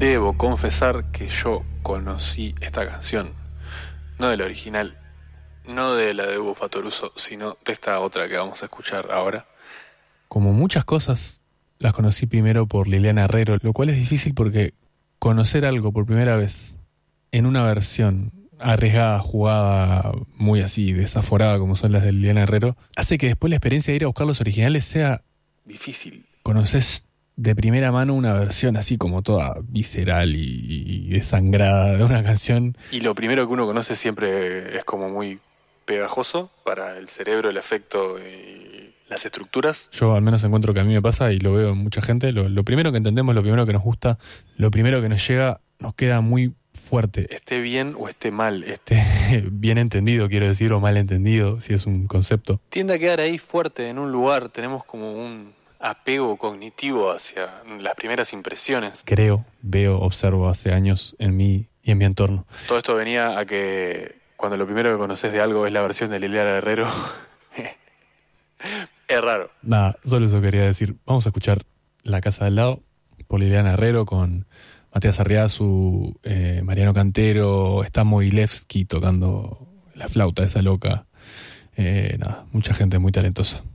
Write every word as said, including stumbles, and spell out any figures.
Debo confesar que yo conocí esta canción, no del original, no de la de Hugo Fattoruso, sino de esta otra que vamos a escuchar ahora. Como muchas cosas, las conocí primero por Liliana Herrero, lo cual es difícil porque conocer algo por primera vez en una versión arriesgada, jugada, muy así, desaforada como son las de Liliana Herrero, hace que después la experiencia de ir a buscar los originales sea difícil. Conoces de primera mano una versión así como toda visceral y, y desangrada de una canción. Y lo primero que uno conoce siempre es como muy pegajoso para el cerebro, el efecto y las estructuras. Yo al menos encuentro que a mí me pasa y lo veo en mucha gente. Lo, lo primero que entendemos, lo primero que nos gusta, lo primero que nos llega, nos queda muy fuerte. Esté bien o esté mal, esté bien entendido, quiero decir, o mal entendido, si es un concepto. Tiende a quedar ahí fuerte en un lugar, tenemos como un apego cognitivo hacia las primeras impresiones. Creo, veo, observo hace años en mí y en mi entorno. Todo esto venía a que cuando lo primero que conoces de algo es la versión de Liliana Herrero, es raro. Nada, solo eso quería decir. Vamos a escuchar La Casa del Lado por Liliana Herrero con Matías Arriazu, eh, Mariano Cantero, está Moilevsky tocando la flauta esa loca. Eh, nada, mucha gente muy talentosa.